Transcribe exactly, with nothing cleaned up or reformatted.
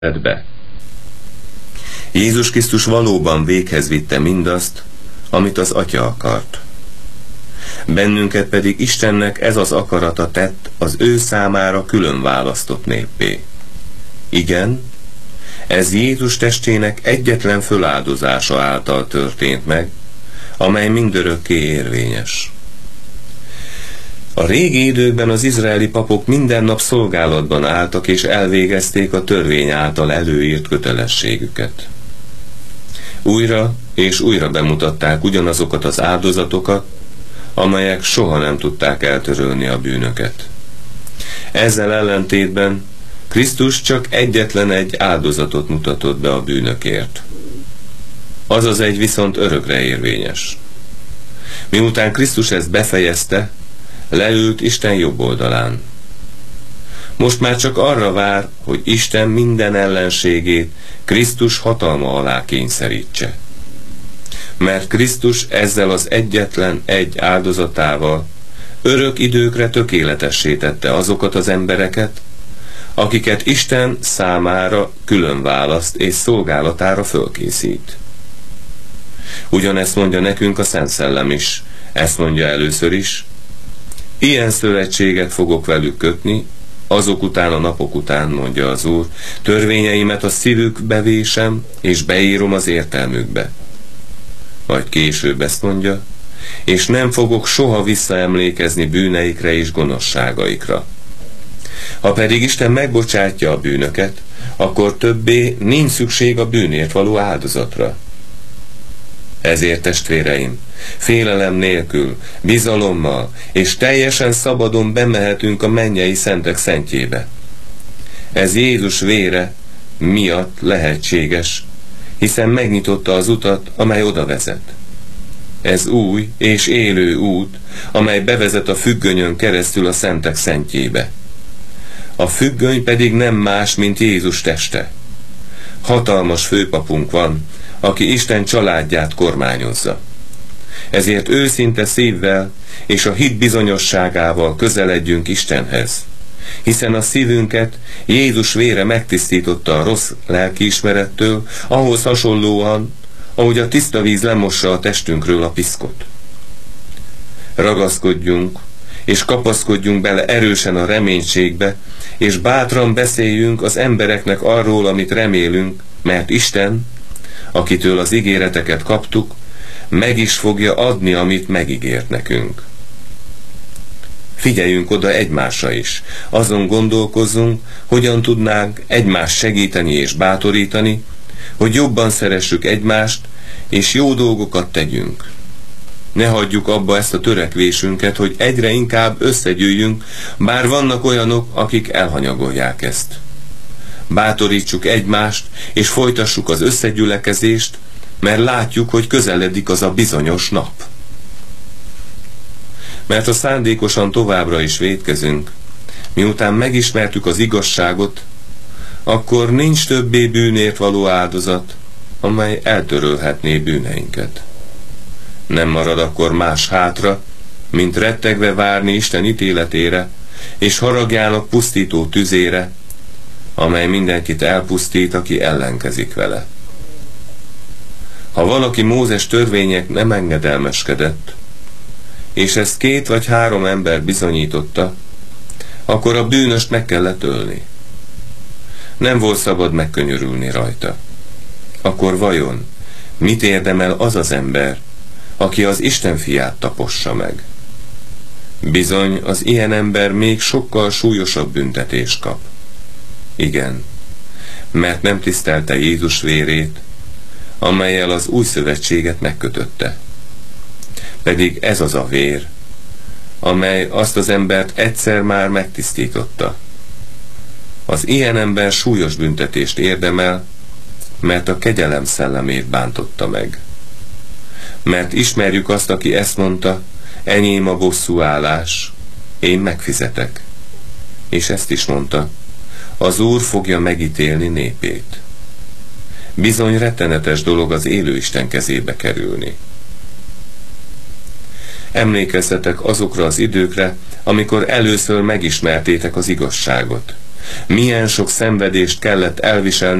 be. Jézus Krisztus valóban véghez vitte mindazt, amit az Atya akart. Bennünket pedig Istennek ez az akarata tett az ő számára külön választott néppé. Igen, ez Jézus testének egyetlen föláldozása által történt meg, amely mindörökké érvényes. A régi időkben az izraeli papok minden nap szolgálatban álltak és elvégezték a törvény által előírt kötelességüket. Újra és újra bemutatták ugyanazokat az áldozatokat, amelyek soha nem tudták eltörölni a bűnöket. Ezzel ellentétben Krisztus csak egyetlen egy áldozatot mutatott be a bűnökért. Az az egy viszont örökre érvényes. Miután Krisztus ezt befejezte, leült Isten jobb oldalán. Most már csak arra vár, hogy Isten minden ellenségét Krisztus hatalma alá kényszerítse. Mert Krisztus ezzel az egyetlen egy áldozatával örök időkre tökéletessé tette azokat az embereket, akiket Isten számára külön választ és szolgálatára fölkészít. Ugyanezt mondja nekünk a Szent Szellem is, ezt mondja először is: ilyen szövetséget fogok velük kötni, azok után a napok után, mondja az Úr, törvényeimet a szívükbe vésem, és beírom az értelmükbe. Majd később ezt mondja: és nem fogok soha visszaemlékezni bűneikre és gonoszságaikra. Ha pedig Isten megbocsátja a bűnöket, akkor többé nincs szükség a bűnért való áldozatra. Ezért, testvéreim, félelem nélkül, bizalommal és teljesen szabadon bemehetünk a mennyei szentek szentjébe. Ez Jézus vére miatt lehetséges, hiszen megnyitotta az utat, amely oda vezet. Ez új és élő út, amely bevezet a függönyön keresztül a szentek szentjébe. A függöny pedig nem más, mint Jézus teste. Hatalmas főpapunk van, aki Isten családját kormányozza. Ezért őszinte szívvel és a hit bizonyosságával közeledjünk Istenhez, hiszen a szívünket Jézus vére megtisztította a rossz lelkiismerettől, ahhoz hasonlóan, ahogy a tiszta víz lemossa a testünkről a piszkot. Ragaszkodjunk és kapaszkodjunk bele erősen a reménységbe, és bátran beszéljünk az embereknek arról, amit remélünk, mert Isten, akitől az ígéreteket kaptuk, meg is fogja adni, amit megígért nekünk. Figyeljünk oda egymásra is, azon gondolkozzunk, hogyan tudnánk egymást segíteni és bátorítani, hogy jobban szeressük egymást, és jó dolgokat tegyünk. Ne hagyjuk abba ezt a törekvésünket, hogy egyre inkább összegyűjjünk, bár vannak olyanok, akik elhanyagolják ezt. Bátorítsuk egymást, és folytassuk az összegyülekezést, mert látjuk, hogy közeledik az a bizonyos nap. Mert ha szándékosan továbbra is vétkezünk, miután megismertük az igazságot, akkor nincs többé bűnért való áldozat, amely eltörölhetné bűneinket. Nem marad akkor más hátra, mint rettegve várni Isten ítéletére, és haragjának pusztító tüzére, amely mindenkit elpusztít, aki ellenkezik vele. Ha valaki Mózes törvények nem engedelmeskedett, és ezt két vagy három ember bizonyította, akkor a bűnöst meg kellett ölni. Nem volt szabad megkönyörülni rajta. Akkor vajon mit érdemel az az ember, aki az Isten fiát tapossa meg? Bizony, az ilyen ember még sokkal súlyosabb büntetést kap. Igen, mert nem tisztelte Jézus vérét, amellyel az új szövetséget megkötötte. Pedig ez az a vér, amely azt az embert egyszer már megtisztította. Az ilyen ember súlyos büntetést érdemel, mert a kegyelem szellemét bántotta meg. Mert ismerjük azt, aki ezt mondta: enyém a bosszúállás, én megfizetek. És ezt is mondta: az Úr fogja megítélni népét. Bizony rettenetes dolog az élő Isten kezébe kerülni. Emlékezzetek azokra az időkre, amikor először megismertétek az igazságot, Milyen sok szenvedést kellett elviselni